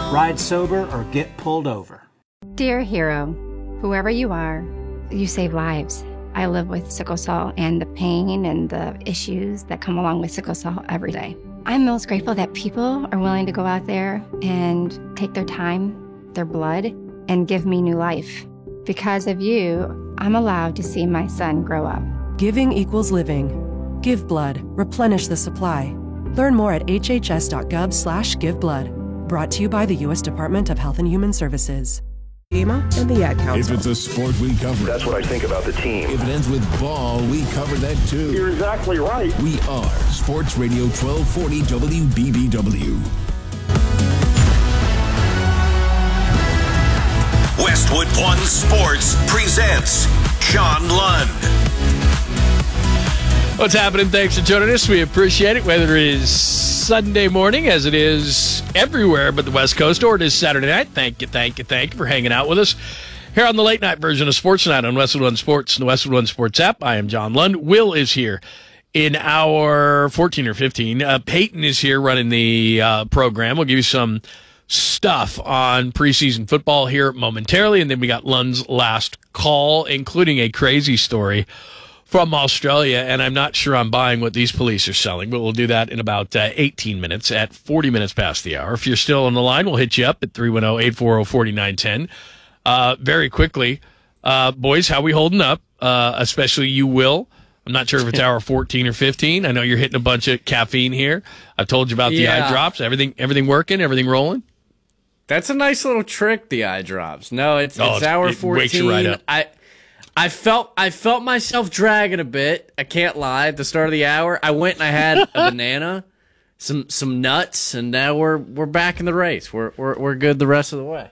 Ride sober or get pulled over. Dear hero, whoever you are, you save lives. I live with sickle cell and the pain and the issues that come along with sickle cell every day. I'm most grateful that people are willing to go out there and take their time, their blood, and give me new life. Because of you, I'm allowed to see my son grow up. Giving equals living. Give blood. Replenish the supply. Learn more at hhs.gov/giveblood. Brought to you by the U.S. Department of Health and Human Services. EMA and the Ad Council. If it's a sport, we cover it. That's what I think about the team. If it ends with ball, we cover that too. You're exactly right. We are Sports Radio 1240 WBBW. Westwood One Sports presents John Lund. What's happening? Thanks for joining us. We appreciate it, whether it is Sunday morning, as it is everywhere but the West Coast, or it is Saturday night. Thank you for hanging out with us here on the late night version of Sports Night on Westwood One Sports and the Westwood One Sports app. I am John Lund. Will is here in hour 14 or 15. Peyton is here running the program. We'll give you some stuff on preseason football here momentarily, and then we got Lund's last call, including a crazy story from Australia, and I'm not sure I'm buying what these police are selling, but we'll do that in about 18 minutes at 40 minutes past the hour. If you're still on the line, we'll hit you up at 310-840-4910. Very quickly, boys, how we holding up? Especially you, Will. I'm not sure if it's hour 14 or 15. I know you're hitting a bunch of caffeine here. I've told you about the eye drops. Everything working? Everything rolling? That's a nice little trick, the eye drops. No, it's hour 14. Wakes you right up. I felt myself dragging a bit. I can't lie. At the start of the hour, I went and I had a banana, some nuts, and now we're back in the race. We're good the rest of the way.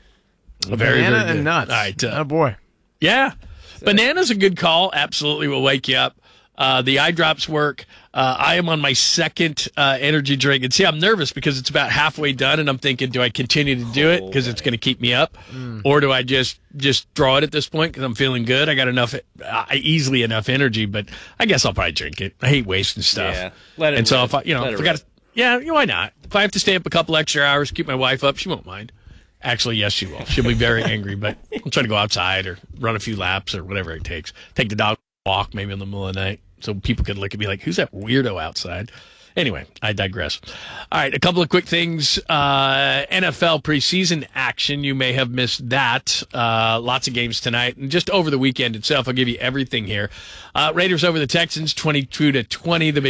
Very, banana very good. And nuts. All right, oh boy. Yeah, banana's a good call. Absolutely, will wake you up. The eye drops work. I am on my second energy drink. And see, I'm nervous because it's about halfway done, and I'm thinking, do I continue to do it because it's going to keep me up? Or do I just draw it at this point because I'm feeling good? I got easily enough energy, but I guess I'll probably drink it. I hate wasting stuff. Yeah, let it and so rip. if I got to, why not? If I have to stay up a couple extra hours, keep my wife up, she won't mind. Actually, yes, she will. She'll be very angry, but I'll try to go outside or run a few laps or whatever it takes. Take the dog walk maybe in the middle of the night so people could look at me like, who's that weirdo outside? Anyway, I digress. All right, a couple of quick things. NFL preseason action. You may have missed that. Lots of games tonight. And just over the weekend itself, I'll give you everything here. Raiders over the Texans, 22-20. The big